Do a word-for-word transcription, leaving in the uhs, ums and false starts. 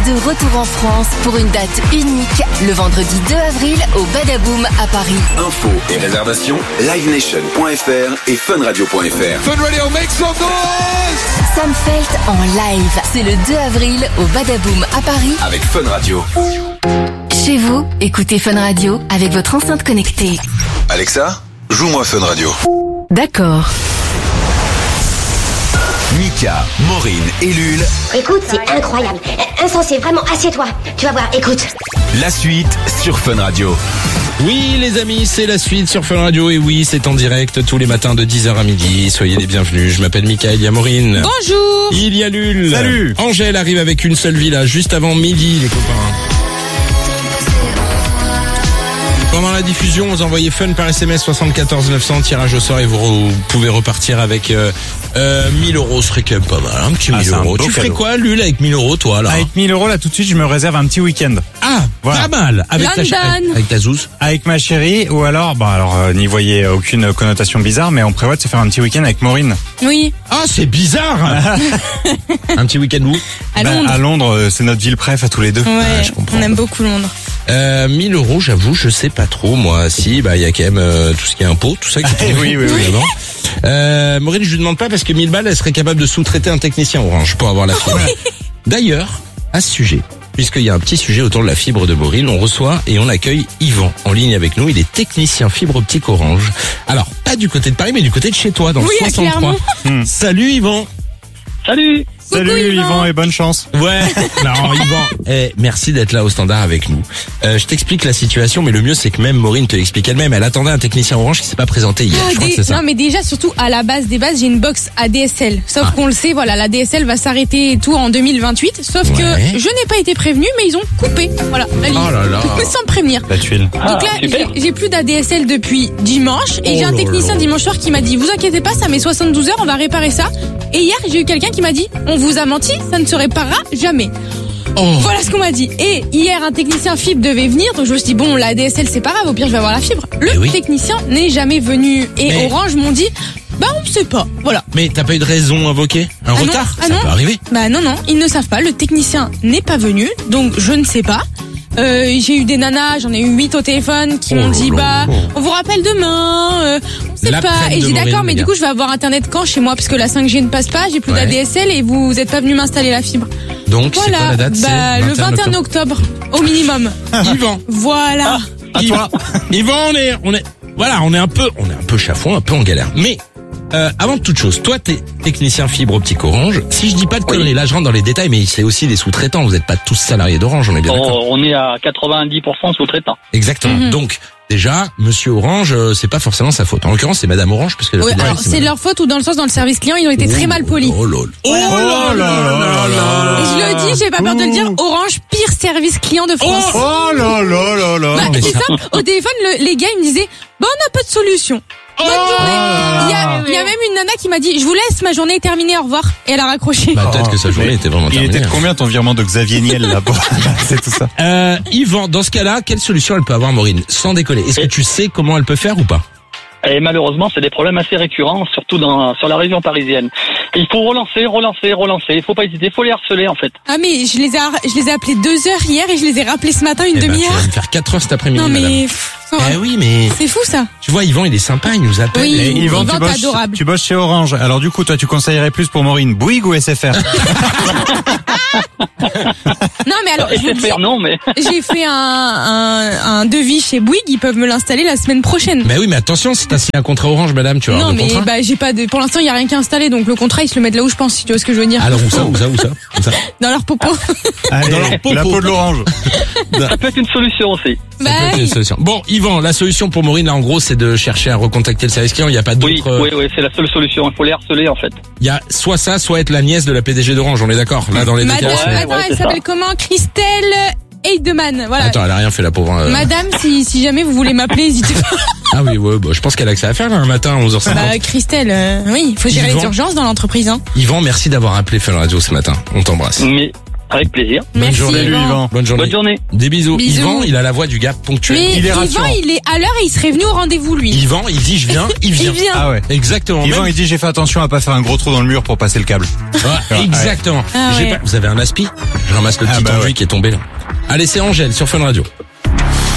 de retour en France pour une date unique, le vendredi deux avril au Badaboom à Paris. Infos et réservations, live nation point f r et fun radio point f r. Fun Radio, make some noise! Sam Felt en live, c'est le deux avril au Badaboom à Paris Avec Fun Radio. Chez vous, écoutez Fun Radio avec votre enceinte connectée. Alexa, joue-moi Fun Radio. D'accord. Mika, Maureen et Lul. Écoute, c'est incroyable. Insensé, vraiment, assieds-toi. Tu vas voir, écoute. La suite sur Fun Radio. Oui les amis, c'est la suite sur Fun Radio et oui, c'est en direct tous les matins de dix heures à midi. Soyez les bienvenus. Je m'appelle Mika, il y a Maureen. Bonjour. Il y a Lul. Salut. Angèle arrive avec une seule villa juste avant midi les copains. Pendant la diffusion, vous envoyez Fun par S M S soixante-quatorze neuf cents, tirage au sort et vous, re- vous pouvez repartir avec euh, euh, mille euros, ce serait quand même pas mal, un petit Ah, mille c'est un euros. beau Tu ferais cadeau. quoi Lul avec mille euros toi là? Avec mille euros, là, tout de suite, je me réserve un petit week-end. Ah, Voilà. pas mal. Avec ta, cha- London. avec ta zouze. Avec ma chérie, ou alors, bon, alors, euh, n'y voyez aucune connotation bizarre, mais on prévoit de se faire un petit week-end avec Maureen. Oui, Ah, c'est bizarre. Un petit week-end où? à Ben, Londres. à Londres, euh, c'est notre ville préf à tous les deux. Ouais, Ah, je comprends. on aime beaucoup Londres. Euh, mille euros, j'avoue, je sais pas trop, moi. Si, bah, il y a quand même euh, tout ce qui est impôt, tout ça qui est Oui, oui, oui. évidemment. Euh, Maureen, je lui demande pas parce que mille balles, elle serait capable de sous-traiter un technicien Orange pour avoir la fibre. D'ailleurs, à ce sujet, puisqu'il y a un petit sujet autour de la fibre de Maureen, on reçoit et on accueille Yvan en ligne avec nous. Il est technicien fibre optique Orange. Alors, pas du côté de Paris, mais du côté de chez toi, dans Oui, le à soixante-trois. Clermont. Hmm. Salut Yvan. Salut. Salut, Coucou, Yvan. Yvan, et bonne chance. Ouais. Non, Yvan, eh, merci d'être là au standard avec nous. Euh, je t'explique la situation, mais le mieux c'est que même Maureen te l'explique elle-même. Elle attendait un technicien Orange qui s'est pas présenté hier. Ah, je crois des- que c'est ça. Non, mais déjà, surtout à la base des bases, j'ai une box à D S L. Sauf Ah. qu'on le sait, voilà, la D S L va s'arrêter et tout en deux mille vingt-huit. Sauf Ouais. que je n'ai pas été prévenue, mais ils ont coupé, voilà, la ligne. Oh là là. Sans me prévenir. La tuile. Ah, Donc là, super. j'ai- j'ai plus d'A D S L depuis dimanche et Oh j'ai un là technicien là. dimanche soir qui m'a dit, vous inquiétez pas, ça met soixante-douze heures, on va réparer ça. Et hier, j'ai eu quelqu'un qui m'a dit, on vous a menti, ça ne se réparera jamais. Oh. Voilà ce qu'on m'a dit. Et hier, un technicien fibre devait venir, donc je me suis dit, bon, la D S L, c'est pas grave, au pire, je vais avoir la fibre. Le Eh oui. technicien n'est jamais venu. Et Mais- Orange m'ont dit, bah, on ne sait pas. Voilà. Mais t'as pas eu de raison invoquée? Un Ah non, retard? ah Ça non. peut arriver. Bah non, non, ils ne savent pas. Le technicien n'est pas venu, donc je ne sais pas. Euh, j'ai eu des nanas, j'en ai eu huit au téléphone qui Oh m'ont là dit, là. bah, on vous rappelle demain, euh, on sait La pas. prenne Et de j'ai dit, Maureen, d'accord, mais les du gars. coup, je vais avoir internet quand chez moi, parce que la cinq G ne passe pas, j'ai plus Ouais. d'A D S L et vous êtes pas venu m'installer la fibre. Donc, c'est Voilà, quoi la date? bah, C'est le vingt et un octobre, au minimum. Yvan. Voilà. À toi. Yvan, on est, on est, voilà, on est un peu, on est un peu chafouin, un peu en galère. Mais, euh, avant toute chose, toi, t'es technicien fibre optique Orange. Si je dis pas de conneries, là, je rentre dans les détails, mais c'est aussi des sous-traitants. Vous n'êtes pas tous salariés d'Orange, on est bien d'accord. Oh, on est à quatre-vingt-dix pour cent sous-traitants. Exactement. Mhm. Donc, déjà, Monsieur Orange, euh, c'est pas forcément sa faute. En l'occurrence, c'est Madame Orange, parce que la Ouais, fédérale, alors c'est Madame. leur faute ou dans le sens dans le service client, ils ont été très mal polis. Oh là là. Oh là là là là. Et je le dis, j'ai pas peur de le dire, Orange, pire service client de France. Oh là là là là. Bah, c'est ça. Au téléphone, le- les gars, ils me disaient, bah, on n'a pas de solution. Bonne journée. Il y a, il y a même une nana qui m'a dit, je vous laisse, ma journée est terminée, au revoir. Et elle a raccroché. Bah, peut-être que sa journée Mais était vraiment Il terminée. était de combien ton virement de Xavier Niel là pour c'est tout ça. Euh, Yvan, dans ce cas-là, quelle solution elle peut avoir, Maureen? Sans déconner. Est-ce que tu sais comment elle peut faire ou pas? Et malheureusement, c'est des problèmes assez récurrents, surtout dans sur la région parisienne. Et il faut relancer, relancer, relancer. Il faut pas hésiter, il faut les harceler en fait. Ah, mais je les ai, je les ai appelés deux heures hier et je les ai rappelés ce matin une Eh ben, tu demi-heure. vas me faire quatre heures cet après-midi, Non, madame. mais, pff, ça va. Eh oui, mais C'est fou, ça. tu vois, Yvan, il est sympa, il nous appelle. Oui. Et- Et Yvan, Yvan, tu t'es bosses, adorable. tu bosses chez Orange. Alors du coup, toi, tu conseillerais plus pour Maureen Bouygues ou S F R? Non, mais alors, je vous Et dis, faire non, mais j'ai fait un, un, un devis chez Bouygues, ils peuvent me l'installer la semaine prochaine. Mais oui, mais attention, si t'as signé un contrat Orange, madame, tu vas Non, avoir le mais contrat. bah j'ai pas de. Pour l'instant, il y a rien qui est installé, donc le contrat, ils se le mettent là où je pense, si tu vois ce que je veux dire. Alors, où ça, où ça, où ça, où ça Dans leur popo. Allez, Dans leur popo. la peau de l'orange. ça peut être une solution aussi. Bah, Ça peut être une solution. Bon, Yvan, la solution pour Maureen, là, en gros, c'est de chercher à recontacter le service client. Il n'y a pas Oui, d'autre. euh, oui, oui, c'est la seule solution. Il faut les harceler en fait. Il y a soit ça, soit être la nièce de la P D G d'Orange. On est d'accord. Là, dans les deux Madame, cas, c'est- ouais, attends, ouais, elle c'est s'appelle comment? Christelle Heidemann. Voilà. Attends, elle a rien fait, la pauvre. euh. Madame, si, si jamais vous voulez m'appeler, n'hésitez pas. Ah oui, ouais, bah, je pense qu'elle a que ça à faire, là, un matin, à onze heures cinquante. Bah, Christelle, euh, oui, il faut gérer Yvan. les urgences dans l'entreprise, hein. Yvan, merci d'avoir appelé Fun Radio ce matin. On t'embrasse. Mais Avec plaisir. Bonne Merci, journée, Yvan. Yvan. Bonne journée. Bonne journée. Des bisous. Bisous. Yvan, il a la voix du gars ponctuel. Mais Il est Yvan, rassurant. il est à l'heure et il serait venu au rendez-vous, lui. Yvan, il dit je viens, il vient. Il vient. Ah ouais. Exactement. Yvan, même- il dit j'ai fait attention à pas faire un gros trou dans le mur pour passer le câble. Ouais, exactement. Ah J'ai ouais. pas- Vous avez un aspi? Je ramasse le Ah petit bah enduit ouais. qui est tombé là. Allez, c'est Angèle sur Fun Radio.